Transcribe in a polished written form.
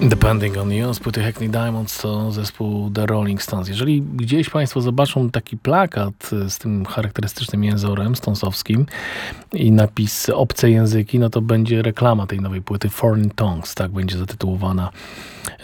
Depending on You z płyty Hackney Diamonds to zespół The Rolling Stones. Jeżeli gdzieś Państwo zobaczą taki plakat z tym charakterystycznym jęzorem stonsowskim i napis obce języki, no to będzie reklama tej nowej płyty Foreign Tongues, tak będzie zatytułowana